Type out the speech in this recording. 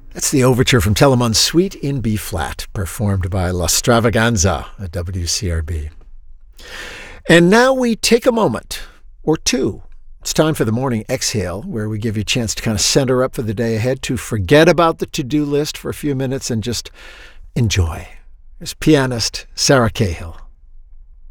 That's the overture from Telemann's Suite in B-flat, performed by La Stravaganza at WCRB. And now we take a moment or two. It's time for the morning exhale, where we give you a chance to kind of center up for the day ahead, to forget about the to-do list for a few minutes and just enjoy. There's pianist Sarah Cahill.